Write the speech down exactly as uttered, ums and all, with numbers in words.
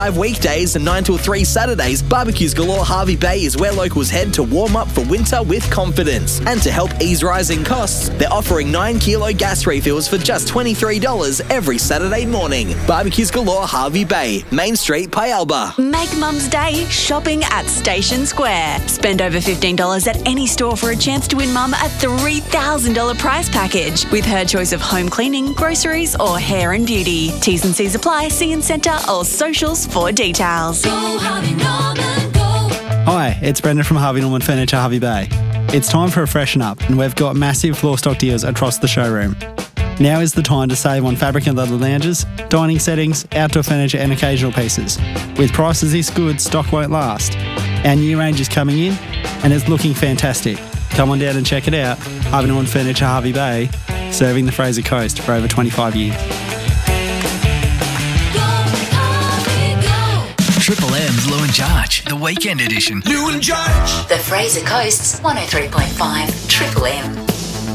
Five weekdays and nine till three Saturdays, Barbecues Galore Harvey Bay is where locals head to warm up for winter with confidence. And to help ease rising costs, they're offering nine kilo gas refills for just twenty-three dollars every Saturday morning. Barbecues Galore Harvey Bay, Main Street, Pyalba. Make Mum's Day shopping at Station Square. Spend over fifteen dollars at any store for a chance to win Mum a three thousand dollars prize package with her choice of home cleaning, groceries or hair and beauty. T's and C's apply. See in centre or socials for details. Go Harvey Norman, go. Hi, it's Brendan from Harvey Norman Furniture, Harvey Bay. It's time for a freshen up, and we've got massive floor stock deals across the showroom. Now is the time to save on fabric and leather lounges, dining settings, outdoor furniture and occasional pieces. With prices this good, stock won't last. Our new range is coming in, and it's looking fantastic. Come on down and check it out. Harvey Norman Furniture, Harvey Bay, serving the Fraser Coast for over twenty-five years. Triple M's Lou and Jarch, the weekend edition. Lou and Jarch. The Fraser Coast's one oh three point five Triple M.